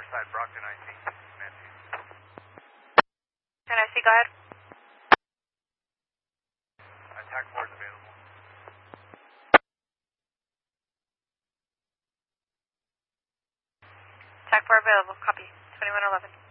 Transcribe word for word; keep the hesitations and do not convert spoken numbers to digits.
side, Brockton I C. Nancy. Can I see, go ahead. Attack force available. Attack four available, copy. twenty-one eleven.